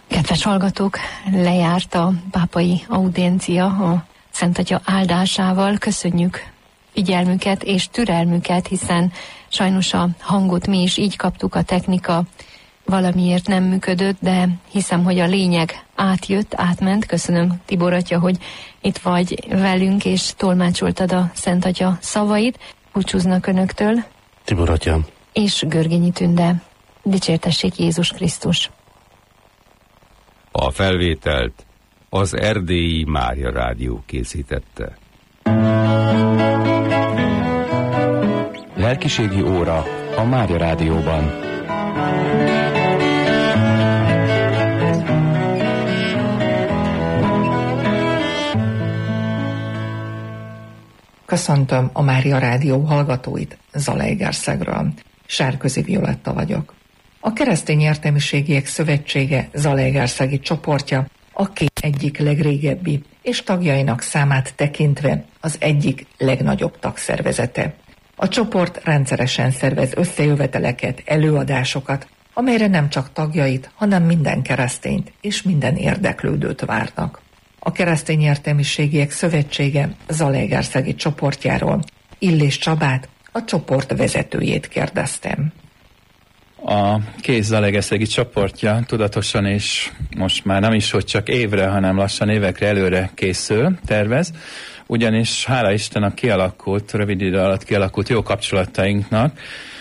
Kedves hallgatók, lejárt a pápai audiencia a Szent Atya áldásával. Köszönjük figyelmüket és türelmüket, hiszen sajnos a hangot mi is így kaptuk, a technika valamiért nem működött, de hiszem, hogy a lényeg átment. Köszönöm, Tibor atya, hogy itt vagy velünk, és tolmácsoltad a Szent Atya szavait. Búcsúznak önöktől Tibor atya és Görgényi Tünde. Dicsértessék Jézus Krisztus! A felvételt az Erdélyi Mária Rádió készítette. Lelkiségi óra a Mária Rádióban. Köszöntöm a Mária Rádió hallgatóit Zalaegerszegről. Sárközi Violetta vagyok. A Keresztény Értelmiségiek Szövetsége zalaegerszegi csoportja a két egyik legrégebbi és tagjainak számát tekintve az egyik legnagyobb tagszervezete. A csoport rendszeresen szervez összejöveteleket, előadásokat, amelyre nem csak tagjait, hanem minden keresztényt és minden érdeklődőt várnak. A Keresztény Értelmiségiek Szövetsége zalaegerszegi csoportjáról Illés Csabát, a csoport vezetőjét kérdeztem. A KÉSZ zalaegerszegi csoportja tudatosan és most már nem is, hogy csak évre, hanem lassan évekre előre készül, tervez, ugyanis hála Isten a rövid idő alatt kialakult jó kapcsolatainknak,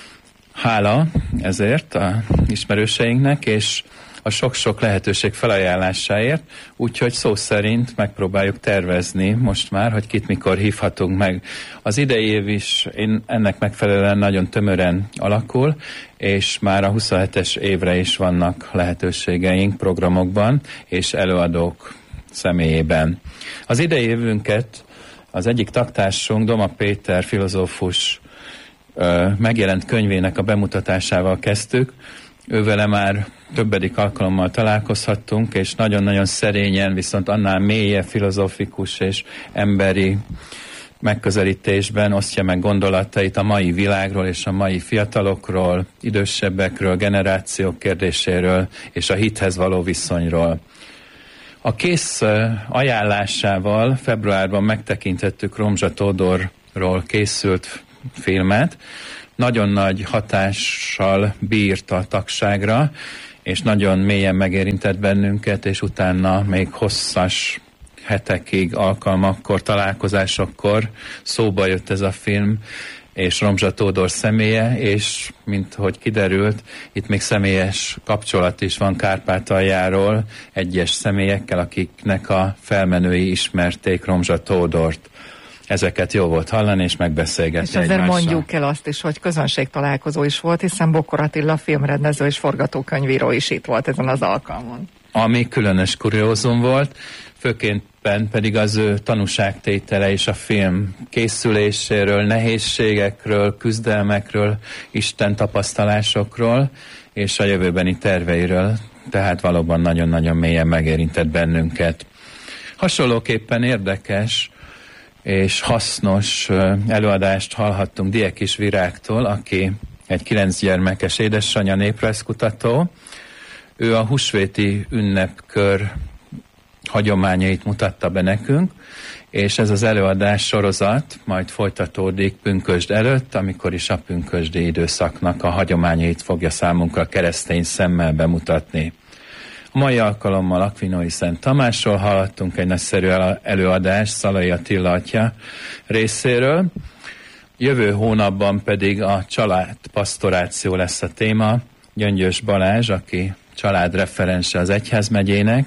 hála ezért a ismerőseinknek, és a sok-sok lehetőség felajánlásáért, úgyhogy szó szerint megpróbáljuk tervezni most már, hogy kit mikor hívhatunk meg. Az idei év is ennek megfelelően nagyon tömören alakul, és már a 27-es évre is vannak lehetőségeink programokban és előadók személyében. Az idei évünket az egyik taktársunk, Doma Péter filozófus megjelent könyvének a bemutatásával kezdtük. Ővele már többedik alkalommal találkozhattunk, és nagyon-nagyon szerényen, viszont annál mélyebb, filozófikus és emberi megközelítésben osztja meg gondolatait a mai világról és a mai fiatalokról, idősebbekről, generációk kérdéséről és a hithez való viszonyról. A KÉSZ ajánlásával februárban megtekintettük Romzsa Tódorról készült filmet. Nagyon nagy hatással bírt a tagságra, és nagyon mélyen megérintett bennünket, és utána még hosszas hetekig, alkalmakkor, találkozásokkor szóba jött ez a film, és Romzsa Tódor személye, és mint hogy kiderült, itt még személyes kapcsolat is van Kárpátaljáról egyes személyekkel, akiknek a felmenői ismerték Romzsa Tódort. Ezeket jó volt hallani és megbeszélgetni. És azért mondjuk el azt is, hogy közönségtalálkozó is volt, hiszen Bokor Attila filmrendező és forgatókönyvíró is itt volt ezen az alkalmon. Ami különös kuriózum volt, főképpen pedig az ő tanúságtétele és a film készüléséről, nehézségekről, küzdelmekről, Isten tapasztalásokról és a jövőbeni terveiről, tehát valóban nagyon-nagyon mélyen megérintett bennünket. Hasonlóképpen érdekes és hasznos előadást hallhattunk Diekis Virágtól, aki egy 9 gyermekes édesanyja, néprajzkutató. Ő a húsvéti ünnepkör hagyományait mutatta be nekünk, és ez az előadás sorozat majd folytatódik pünkösd előtt, amikor is a pünkösdi időszaknak a hagyományait fogja számunkra keresztény szemmel bemutatni. A mai alkalommal Akvinói Szent Tamásról hallottunk egy nagyszerű előadást Szalai Attila atya részéről. Jövő hónapban pedig a családpastoráció lesz a téma. Gyöngyös Balázs, aki családreferense az egyházmegyének,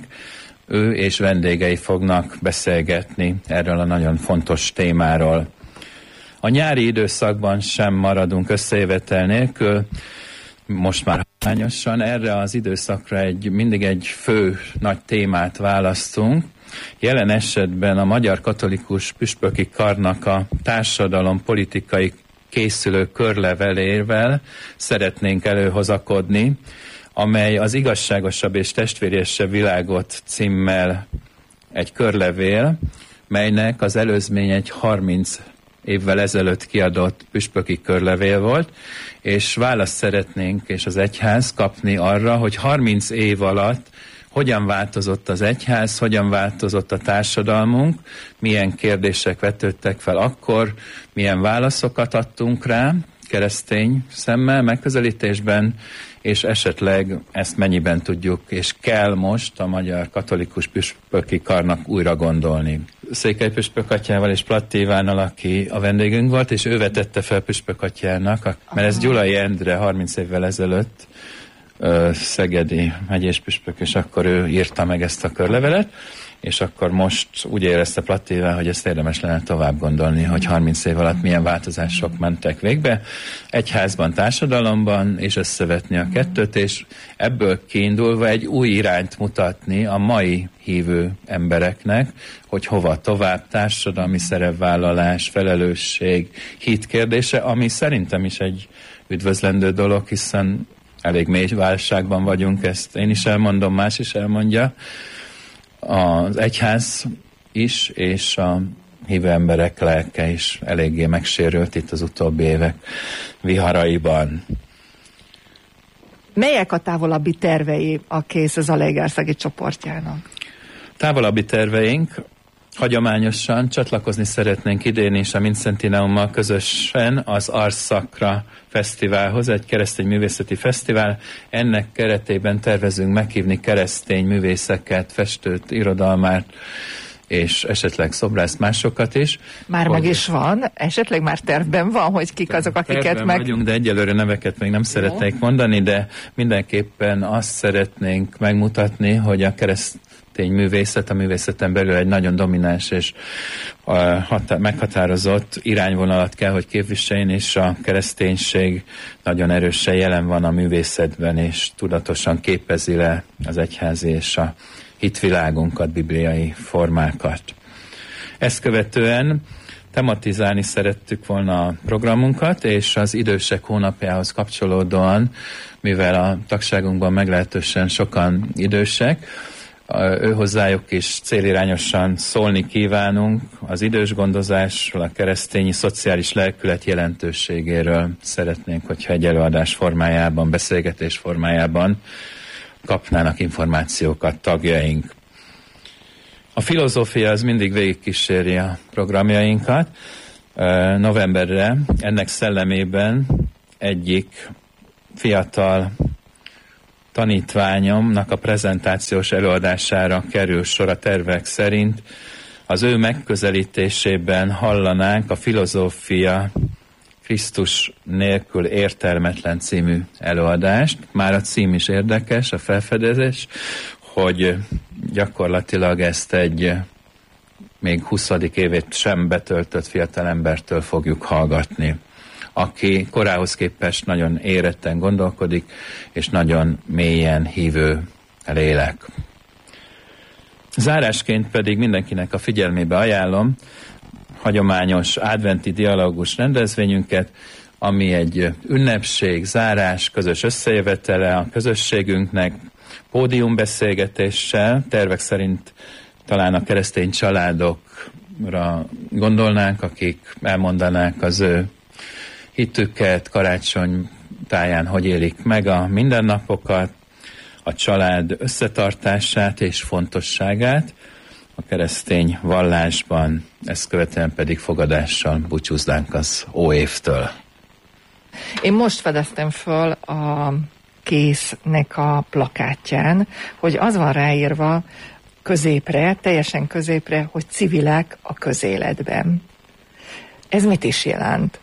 ő és vendégei fognak beszélgetni erről a nagyon fontos témáról. A nyári időszakban sem maradunk összejövetel nélkül, most már hagyományosan erre az időszakra mindig egy fő nagy témát választunk. Jelen esetben a Magyar Katolikus Püspöki Karnak a társadalom politikai készülő körlevelével szeretnénk előhozakodni, amely az Igazságosabb és testvériesebb világot címmel egy körlevél, melynek az előzmény egy 30 évvel ezelőtt kiadott püspöki körlevél volt, és választ szeretnénk, és az egyház kapni arra, hogy 30 év alatt hogyan változott az egyház, hogyan változott a társadalmunk, milyen kérdések vetődtek fel akkor, milyen válaszokat adtunk rá keresztény szemmel, megközelítésben, és esetleg ezt mennyiben tudjuk, és kell most a Magyar Katolikus Püspöki Karnak újra gondolni. Székely Püspök atyával és Platti Ivánnal, aki a vendégünk volt, és ő vetette fel Püspök atyának, mert ez Gyulai Endre 30 évvel ezelőtt szegedi megyés püspök, és akkor ő írta meg ezt a körlevelet, és akkor most úgy érezte Platti Iván, hogy ezt érdemes lenne tovább gondolni, hogy 30 év alatt milyen változások mentek végbe egyházban, társadalomban, és összevetni a kettőt, és ebből kiindulva egy új irányt mutatni a mai hívő embereknek, hogy hova tovább, társadalmi szerepvállalás, felelősség, hit kérdése, ami szerintem is egy üdvözlendő dolog, hiszen elég mély válságban vagyunk, ezt én is elmondom, más is elmondja. Az egyház is, és a hívő emberek lelke is eléggé megsérült itt az utóbbi évek viharaiban. Melyek a távolabbi tervei a Kész Zalaegerszegi csoportjának? Távolabbi terveink hagyományosan csatlakozni szeretnénk idén is a Mindszentineummal közösen az Ars Sacra Fesztiválhoz, egy keresztény művészeti fesztivál. Ennek keretében tervezünk meghívni keresztény művészeket, festőt, irodalmát, és esetleg szobrász másokat is. Már meg is van? Esetleg már tervben van, hogy kik azok, akiket tervben meg... vagyunk, de egyelőre neveket még nem szeretnék mondani, de mindenképpen azt szeretnénk megmutatni, hogy a keresztény művészet, a művészeten belül egy nagyon domináns és meghatározott irányvonalat kell, hogy képviseljen, és a kereszténység nagyon erősen jelen van a művészetben, és tudatosan képezi le az egyházi és a hitvilágunkat, bibliai formákat. Ezt követően tematizálni szerettük volna a programunkat, és az idősek hónapjához kapcsolódóan, mivel a tagságunkban meglehetősen sokan idősek, őhozzájuk is célirányosan szólni kívánunk az idős gondozásról, a keresztényi szociális lelkület jelentőségéről szeretnénk, hogyha egy előadás formájában, beszélgetés formájában kapnának információkat tagjaink. A filozófia az mindig végigkíséri a programjainkat. Novemberre ennek szellemében egyik fiatal tanítványomnak a prezentációs előadására kerül sor a tervek szerint. Az ő megközelítésében hallanánk a Filozófia Krisztus nélkül értelmetlen című előadást. Már a cím is érdekes, a felfedezés, hogy gyakorlatilag ezt egy még 20. évét sem betöltött fiatalembertől fogjuk hallgatni, aki korához képest nagyon éretten gondolkodik, és nagyon mélyen hívő lélek. Zárásként pedig mindenkinek a figyelmébe ajánlom hagyományos adventi dialógus rendezvényünket, ami egy ünnepség, zárás, közös összejövetele a közösségünknek, pódiumbeszélgetéssel, tervek szerint talán a keresztény családokra gondolnánk, akik elmondanák az ő hitüket, karácsony táján hogy élik meg a mindennapokat, a család összetartását és fontosságát a keresztény vallásban, ezt követően pedig fogadással búcsúznánk az óévtől. Én most fedeztem föl a Késznek a plakátján, hogy az van ráírva középre, teljesen középre, hogy civilek a közéletben. Ez mit is jelent?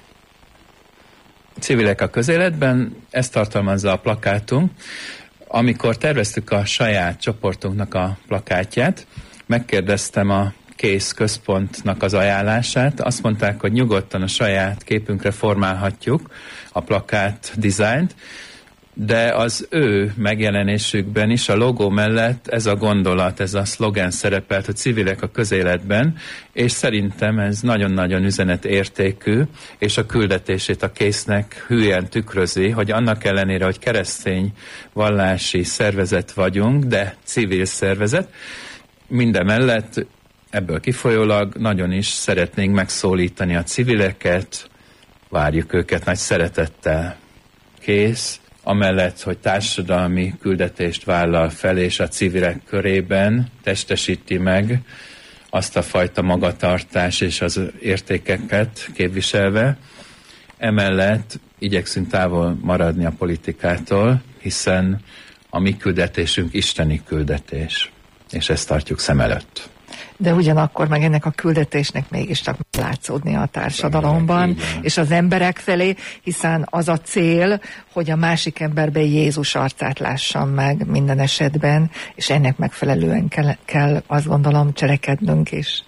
Civilek a közéletben, ezt tartalmazza a plakátunk. Amikor terveztük a saját csoportunknak a plakátját, megkérdeztem a Kész központnak az ajánlását. Azt mondták, hogy nyugodtan a saját képünkre formálhatjuk a plakát dizájnt, de az ő megjelenésükben is a logó mellett ez a gondolat, ez a szlogen szerepelt, hogy civilek a közéletben, és szerintem ez nagyon-nagyon üzenetértékű, és a küldetését a Késznek hülyen tükrözi, hogy annak ellenére, hogy keresztény vallási szervezet vagyunk, de civil szervezet, mindemellett ebből kifolyólag nagyon is szeretnénk megszólítani a civileket, várjuk őket nagy szeretettel. Kész amellett, hogy társadalmi küldetést vállal fel, és a civilek körében testesíti meg azt a fajta magatartás és az értékeket képviselve. Emellett igyekszünk távol maradni a politikától, hiszen a mi küldetésünk isteni küldetés, és ezt tartjuk szem előtt. De ugyanakkor meg ennek a küldetésnek mégiscsak látszódni a társadalomban, és az emberek felé, hiszen az a cél, hogy a másik emberben Jézus arcát lássam meg minden esetben, és ennek megfelelően kell azt gondolom cselekednünk is.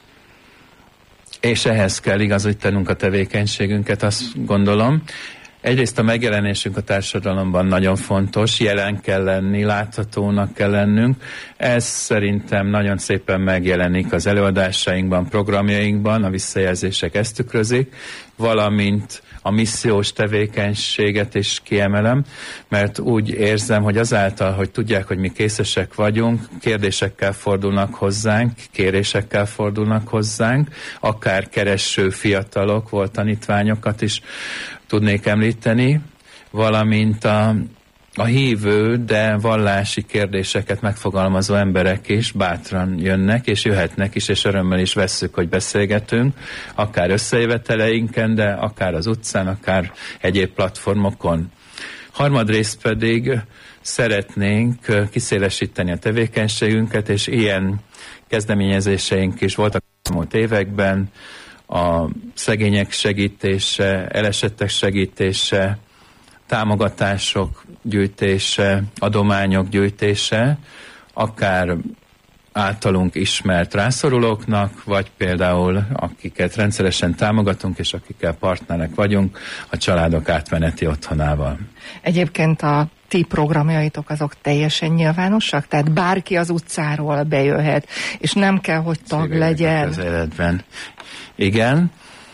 És ehhez kell igazítanunk a tevékenységünket, azt gondolom. Egyrészt a megjelenésünk a társadalomban nagyon fontos, jelen kell lenni, láthatónak kell lennünk. Ez szerintem nagyon szépen megjelenik az előadásainkban, programjainkban, a visszajelzések ezt tükrözik, valamint a missziós tevékenységet is kiemelem, mert úgy érzem, hogy azáltal, hogy tudják, hogy mi készesek vagyunk, kérdésekkel fordulnak hozzánk, kérésekkel fordulnak hozzánk, akár kereső fiatalok, volt tanítványokat is tudnék említeni, valamint a hívő, de vallási kérdéseket megfogalmazó emberek is bátran jönnek, és jöhetnek is, és örömmel is vesszük, hogy beszélgetünk, akár összejöveteleinken, de akár az utcán, akár egyéb platformokon. Harmadrészt pedig szeretnénk kiszélesíteni a tevékenységünket, és ilyen kezdeményezéseink is voltak a múlt években, a szegények segítése, elesettek segítése, támogatások gyűjtése, adományok gyűjtése, akár általunk ismert rászorulóknak, vagy például akiket rendszeresen támogatunk, és akikkel partnerek vagyunk, a családok átmeneti otthonával. Egyébként a ti programjaitok azok teljesen nyilvánosak? Tehát bárki az utcáról bejöhet, és nem kell, hogy tag legyen. Az életben. Igen.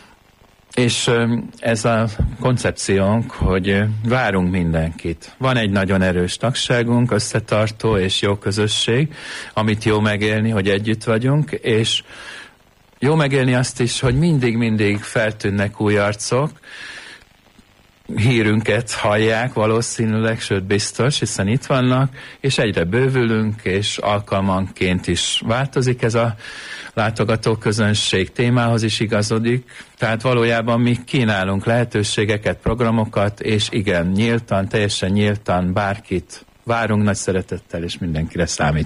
És ez a koncepciónk, hogy várunk mindenkit. Van egy nagyon erős tagságunk, összetartó és jó közösség, amit jó megélni, hogy együtt vagyunk, és jó megélni azt is, hogy mindig feltűnnek új arcok, hírünket hallják valószínűleg, sőt biztos, hiszen itt vannak, és egyre bővülünk, és alkalmanként is változik ez a látogatóközönség, témához is igazodik, tehát valójában mi kínálunk lehetőségeket, programokat, és igen, nyíltan, teljesen nyíltan bárkit várunk nagy szeretettel, és mindenkire számítunk.